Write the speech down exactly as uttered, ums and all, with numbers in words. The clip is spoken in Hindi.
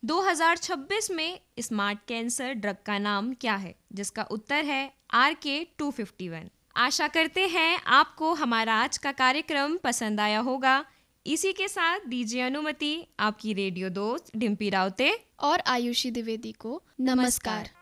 दो हज़ार छब्बीस में स्मार्ट कैंसर ड्रग का नाम क्या है? जिसका उत्तर है आर के टू फिफ्टी वन। आशा करते हैं आपको हमारा आज का कार्यक्रम पसंद आया होगा। इसी के साथ दीजिए अनुमति आपकी रेडियो दोस्त डिम्पी रावते और आयुषी द्विवेदी को नमस्कार।